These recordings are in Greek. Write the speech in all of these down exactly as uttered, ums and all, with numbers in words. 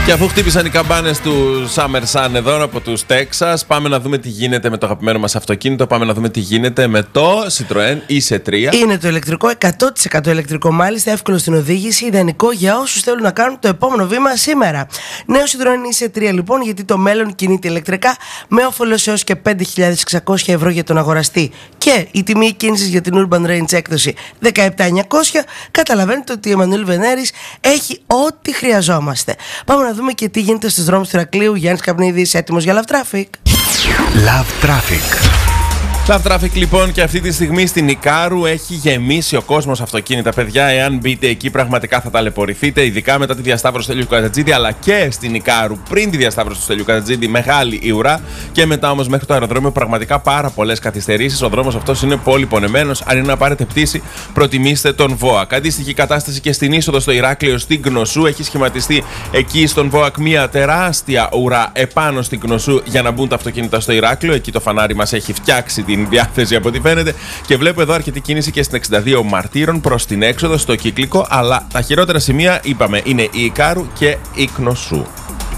Και αφού χτύπησαν οι καμπάνες του Summer Sun εδώ από τους Texas, πάμε να δούμε τι γίνεται με το αγαπημένο μας αυτοκίνητο. Πάμε να δούμε τι γίνεται με το Citroën ι σι τρία. Είναι το ηλεκτρικό, εκατό τοις εκατό ηλεκτρικό μάλιστα, εύκολο στην οδήγηση, ιδανικό για όσους θέλουν να κάνουν το επόμενο βήμα σήμερα. Νέο Citroën ι σι τρία λοιπόν, γιατί το μέλλον κινείται ηλεκτρικά, με όφελος έως και πέντε χιλιάδες εξακόσια ευρώ για τον αγοραστή. Και η τιμή κίνησης για την Urban Range έκδοση δεκαεπτά χιλιάδες εννιακόσια. Καταλαβαίνετε ότι ο Εμμανουήλ Βενέρης έχει ό,τι χρειαζόμαστε. Πάμε να δούμε και τι γίνεται στους δρόμους του Ηρακλείου. Γιάννης Καπνίδης, έτοιμος για Love Traffic. Love Traffic. Love Traffic λοιπόν, και αυτή τη στιγμή στην Ικάρου έχει γεμίσει ο κόσμος αυτοκίνητα, παιδιά. Εάν μπείτε εκεί, πραγματικά θα ταλαιπωρηθείτε, ειδικά μετά τη διασταύρωση του Στέλιου Κατατζίδη, αλλά και στην Ικάρου πριν τη διασταύρωση του Στέλιου Κατατζίδη, μεγάλη η ουρά. Και μετά όμως μέχρι το αεροδρόμιο, πραγματικά πάρα πολλές καθυστερήσεις. Ο δρόμος αυτός είναι πολύ πονεμένος. Αν είναι να πάρετε πτήση, προτιμήστε τον ΒΟΑΚ. Αντίστοιχη κατάσταση και στην είσοδο στο Ηράκλειο, στην Κνωσού. Έχει σχηματιστεί εκεί στον ΒΟΑΚ μια τεράστια ουρά επάνω στην Κνωσού για να μπουν τα αυτοκίνητα στο Ηράκλειο. Εκεί το φανάρι μας έχει φτιάξει την διάθεση από ό,τι φαίνεται. Και βλέπω εδώ αρκετή κίνηση και στην εξήντα δύο Μαρτύρων προς την έξοδο, στο Κύκλικο. Αλλά τα χειρότερα σημεία, είπαμε, είναι η Ικάρου και η Κνωσού.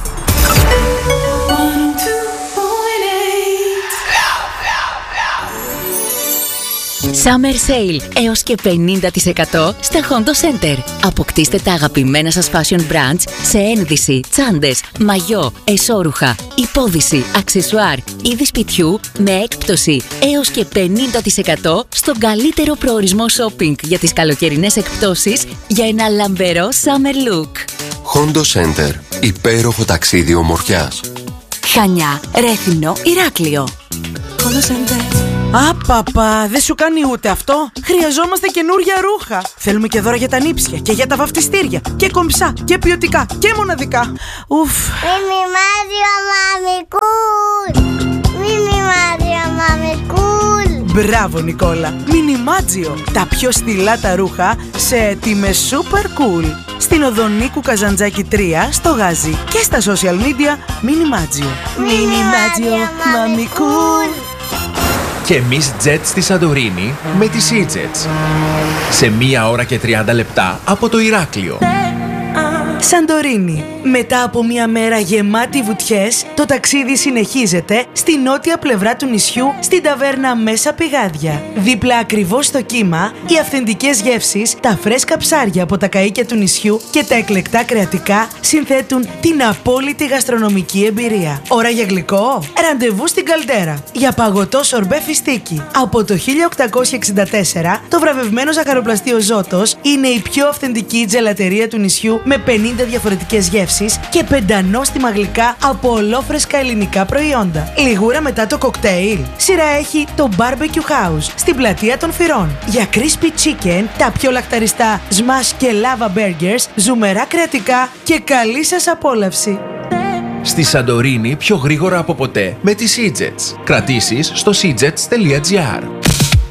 Summer Sale έως και πενήντα τοις εκατό στα Hondo Center. Αποκτήστε τα αγαπημένα σας fashion brands σε ένδυση, τσάντες, μαγιό, εσώρουχα, υπόδυση, αξεσουάρ, είδη σπιτιού με έκπτωση έως και πενήντα τοις εκατό στον καλύτερο προορισμό shopping για τις καλοκαιρινές εκπτώσεις για ένα λαμπερό summer look. Hondo Center. Υπέροχο ταξίδι ομορφιάς. Χανιά, Ρέθυμνο, Ηράκλειο. Hondo Center. Απαπα, δεν σου κάνει ούτε αυτό. Χρειαζόμαστε καινούρια ρούχα. Θέλουμε και δώρα για τα νύψια και για τα βαφτιστήρια. Και κομψά και ποιοτικά και μοναδικά. Ουφ. Μιμιμάδιο μαμικούλ. Μιμιμάδιο μαμικούλ. Μπράβο Νικόλα. Μινιμάτζιο. Τα πιο στυλά τα ρούχα σε τιμές super cool. Στην οδό Νίκου Καζαντζάκη τρία, στο Γάζι. Και στα social media Μινιμάτζιο. Μινιμάτζιο μαμικούλ. Και εμείς jet στη Σαντορίνη με τη SeaJets. Σε μία ώρα και τριάντα λεπτά από το Ηράκλειο. Σαντορίνη. Μετά από μια μέρα γεμάτη βουτιές, το ταξίδι συνεχίζεται στη νότια πλευρά του νησιού, στην ταβέρνα Μέσα Πηγάδια. Δίπλα ακριβώς στο κύμα, οι αυθεντικές γεύσεις, τα φρέσκα ψάρια από τα καΐκια του νησιού και τα εκλεκτά κρεατικά συνθέτουν την απόλυτη γαστρονομική εμπειρία. Ώρα για γλυκό? Ραντεβού στην Καλτέρα για παγωτό σορμπέ φιστίκι. Από το χίλια οκτακόσια εξήντα τέσσερα, το βραβευμένο ζαχαροπλαστείο Ζώτος είναι η πιο αυθεντική τζελατερία του νησιού με πενήντα διαφορετικές γεύσεις και πεντανόστιμα γλυκά από ολόφρεσκα ελληνικά προϊόντα. Λιγούρα μετά το κοκτέιλ. Σειρά έχει το Barbecue House στην πλατεία των Φυρών. Για crispy chicken, τα πιο λαχταριστά smash και lava burgers, ζουμερά κρεατικά και καλή σας απόλαυση. Στη Σαντορίνη πιο γρήγορα από ποτέ με τη SeaJets. Κρατήσεις στο seajets τελεία gr.